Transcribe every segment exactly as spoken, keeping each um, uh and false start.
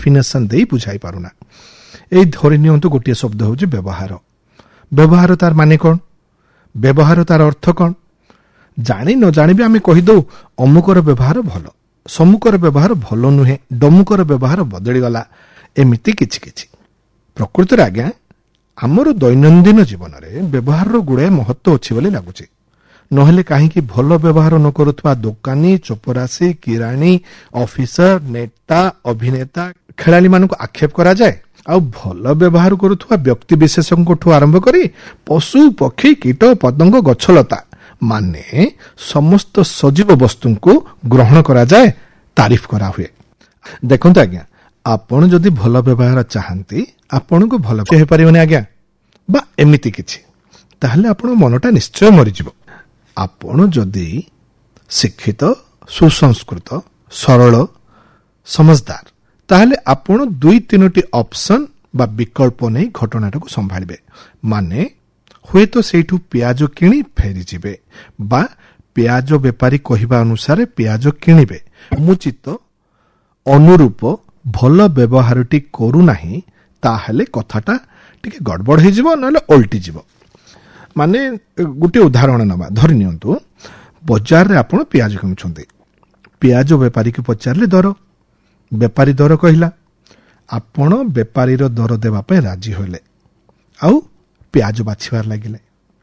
Definition ଦେଇ ବୁଝାଇ ପାରୁନା। ଏଇ ଧରି ନିଅନ୍ତୁ ଗୋଟିଏ ଶବ୍ଦ ହେଉଛି ବ୍ୟବହାର। ବ୍ୟବହାର ତାର ମାନେ କ'ଣ? ବ୍ୟବହାର ତାର ଅର୍ଥ କ'ଣ? ଜାଣି ନ ଜାଣିବି ଆମେ କହିଦେଉ ଅମୁକର ବ୍ୟବହାର ଭଲ, ସମୁକର ବ୍ୟବହାର ଭଲ ନୁହେଁ, ଡମୁକର ବ୍ୟବହାର ବଦଳିଗଲା, ଏମିତି କିଛି କିଛି। ପ୍ରକୃତରେ ଆଜ୍ଞା ଆମର ଦୈନନ୍ଦିନ ଜୀବନରେ ବ୍ୟବହାରର ଗୁଡ଼ାଏ ମହତ୍ଵ ଅଛି ବୋଲି ଲାଗୁଛି। ନହେଲେ କାହିଁକି ଭଲ ବ୍ୟବହାର ନ କରୁଥିବା ଦୋକାନୀ, ଚପରାସୀ, କିରାଣୀ, ଅଫିସର, ନେତା, ଅଭିନେତା, ଖେଳାଳିମାନଙ୍କୁ ଆକ୍ଷେପ କରାଯାଏ, ଆଉ ଭଲ ବ୍ୟବହାର କରୁଥିବା ବ୍ୟକ୍ତି ବିଶେଷଙ୍କଠୁ ଆରମ୍ଭ କରି ପଶୁ, ପକ୍ଷୀ, କୀଟ, ପତଙ୍ଗ, ଗଛଲତା ମାନେ ସମସ୍ତ ସଜୀବ ବସ୍ତୁଙ୍କୁ ଗ୍ରହଣ କରାଯାଏ, ତାରିଫ କରାହୁଏ। ଦେଖନ୍ତୁ ଆଜ୍ଞା, ଆପଣ ଯଦି ଭଲ ବ୍ୟବହାର ଚାହାନ୍ତି ଆପଣଙ୍କୁ ଭଲ ହେଇପାରିବନି ଆଜ୍ଞା, ବା ଏମିତି କିଛି, ତାହେଲେ ଆପଣଙ୍କ ମନଟା ନିଶ୍ଚୟ ମରିଯିବ। ଆପଣ ଯଦି ଶିକ୍ଷିତ, ସୁସଂସ୍କୃତ, ସରଳ, ସମଝଦାର, ତାହେଲେ ଆପଣ ଦୁଇ ତିନୋଟି ଅପସନ୍ ବା ବିକଳ୍ପ ନେଇ ଘଟଣାଟାକୁ ସମ୍ଭାଳିବେ। ମାନେ ହୁଏତ ସେଇଠୁ ପିଆଜ କିଣି ଫେରିଯିବେ, ବା ପିଆଜ ବେପାରୀ କହିବା ଅନୁସାରେ ପିଆଜ କିଣିବେ। ମୁଚିତ ଅନୁରୂପ ଭଲ ବ୍ୟବହାରଟି କରୁନାହିଁ, ତାହେଲେ କଥାଟା ଟିକେ ଗଡ଼ବଡ଼ ହେଇଯିବ, ନହେଲେ ଓଲଟିଯିବ। ମାନେ ଗୋଟିଏ ଉଦାହରଣ ନେବା, ଧରି ନିଅନ୍ତୁ ବଜାରରେ ଆପଣ ପିଆଜ କିଣୁଛନ୍ତି, ପିଆଜ ବେପାରୀକୁ ପଚାରିଲେ ଦର, ବେପାରୀ ଦର କହିଲା, ଆପଣ ବେପାରୀର ଦର ଦେବା ପାଇଁ ରାଜି ହେଲେ, ଆଉ ପିଆଜ ବାଛିବାର ଲାଗିଲେ।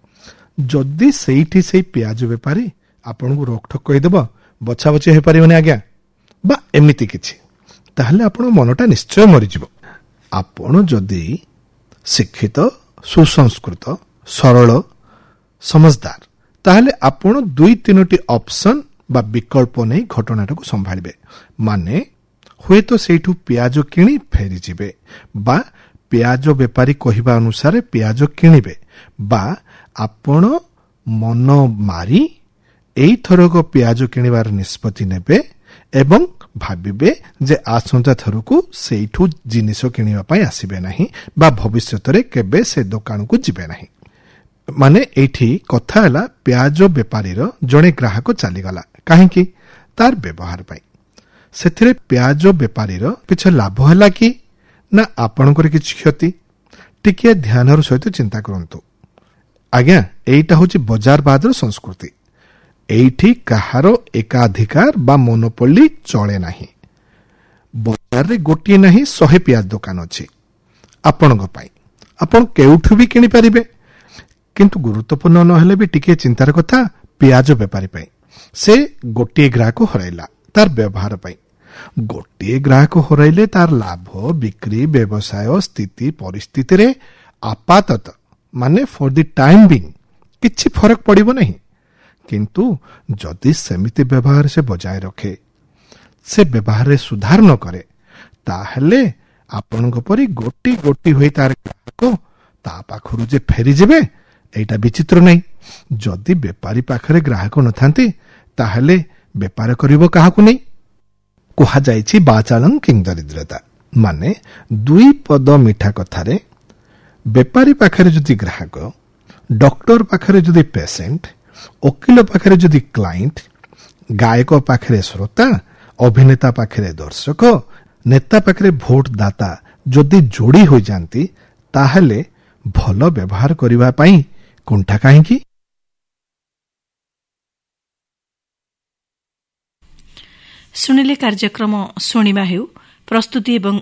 ଯଦି ସେଇଠି ସେଇ ପିଆଜ ବେପାରୀ ଆପଣଙ୍କୁ ରୋକଠୋକ କହିଦେବ ବଛା ବଛି ହେଇପାରିବନି ଆଜ୍ଞା, ବା ଏମିତି କିଛି, ତାହେଲେ ଆପଣଙ୍କ ମନଟା ନିଶ୍ଚୟ ମରିଯିବ। ଆପଣ ଯଦି ଶିକ୍ଷିତ, ସୁସଂସ୍କୃତ, ସରଳ, ସମଝଦାର, ତାହେଲେ ଆପଣ ଦୁଇ ତିନୋଟି ଅପସନ୍ ବା ବିକଳ୍ପ ନେଇ ଘଟଣାଟାକୁ ସମ୍ଭାଳିବେ। ମାନେ ହୁଏତ ସେଇଠୁ ପିଆଜ କିଣି ଫେରିଯିବେ, ବା ପିଆଜ ବେପାରୀ କହିବା ଅନୁସାରେ ପିଆଜ କିଣିବେ, ବା ଆପଣ ମନ ମାରି ଏଇଥରକ ପିଆଜ କିଣିବାର ନିଷ୍ପତ୍ତି ନେବେ ଏବଂ ଭାବିବେ ଯେ ଆସନ୍ତା ଥରକୁ ସେଇଠୁ ଜିନିଷ କିଣିବା ପାଇଁ ଆସିବେ ନାହିଁ, ବା ଭବିଷ୍ୟତରେ କେବେ ସେ ଦୋକାନକୁ ଯିବେ ନାହିଁ। ମାନେ ଏଇଠି କଥା ହେଲା ପିଆଜ ବେପାରୀର ଜଣେ ଗ୍ରାହକ ଚାଲିଗଲା, କାହିଁକି? ତାର ବ୍ୟବହାର ପାଇଁ। ସେଥିରେ ପିଆଜ ବେପାରୀର କିଛି ଲାଭ ହେଲା କି ନା ଆପଣଙ୍କର କିଛି କ୍ଷତି? ଟିକିଏ ଧ୍ୟାନର ସହିତ ଚିନ୍ତା କରନ୍ତୁ ଆଜ୍ଞା। ଏଇଟା ହଉଛି ବଜାରବାଦର ସଂସ୍କୃତି। ଏଇଠି କାହାର ଏକାଧିକାର ବା ମୋନୋପୋଲି ଚଳେ ନାହିଁ। ବଜାରରେ ଗୋଟିଏ ନାହିଁ ଶହେ ପିଆଜ ଦୋକାନ ଅଛି ଆପଣଙ୍କ ପାଇଁ, ଆପଣ କେଉଠୁ ବି କିଣିପାରିବେ। କିନ୍ତୁ ଗୁରୁତ୍ୱପୂର୍ଣ୍ଣ ନହେଲେ ବି ଟିକିଏ ଚିନ୍ତାର କଥା, ପିଆଜ ବେପାରୀ ପାଇଁ ସେ ଗୋଟିଏ ଗ୍ରାହକ ହରାଇଲା ତାର ବ୍ୟବହାର ପାଇଁ। ଗୋଟିଏ ଗ୍ରାହକ ହରାଇଲେ ତାର ଲାଭ, ବିକ୍ରି, ବ୍ୟବସାୟ ସ୍ଥିତି ପରିସ୍ଥିତିରେ ଆପାତତ ମାନେ ଫର ଦି ଟାଇମ ବିଙ୍ଗ କିଛି ଫରକ ପଡ଼ିବ ନାହିଁ। କିନ୍ତୁ ଯଦି ସେମିତି ବ୍ୟବହାର ସେ ବଜାୟ ରଖେ, ସେ ବ୍ୟବହାରରେ ସୁଧାର ନ କରେ, ତାହେଲେ ଆପଣଙ୍କ ପରି ଗୋଟି ଗୋଟି ହୋଇ ତାର ଗ୍ରାହକ ତା ପାଖରୁ ଯେ ଫେରିଯିବେ, ଏଇଟା ବିଚିତ୍ର ନାହିଁ। ଯଦି ବେପାରୀ ପାଖରେ ଗ୍ରାହକ ନଥାନ୍ତି, ତାହେଲେ ବେପାର କରିବ କାହାକୁ ନେଇ? କୁହାଯାଇଛି ବାଚାଳଂ କିଂ ଦରିଦ୍ରତା, ମାନେ ଦୁଇ ପଦ ମିଠା କଥାରେ ବେପାରୀ ପାଖରେ ଯଦି ଗ୍ରାହକ, ଡକ୍ଟର ପାଖରେ ଯଦି ପେସେଣ୍ଟ, ଓକିଲ ପାଖରେ ଯଦି କ୍ଲାଏଣ୍ଟ, ଗାୟକ ପାଖରେ ଶ୍ରୋତା, ଅଭିନେତା ପାଖରେ ଦର୍ଶକ, ନେତା ପାଖରେ ଭୋଟ ଦାତା ଯଦି ଯୋଡ଼ି ହୋଇଯାନ୍ତି, ତାହେଲେ ଭଲ ବ୍ୟବହାର କରିବା ପାଇଁ କୁଣ୍ଠା କାହିଁକି? ଶୁଣିଲେ କାର୍ଯ୍ୟକ୍ରମ ଶୁଣିବା ହେଉ ପ୍ରସ୍ତୁତି ଏବଂ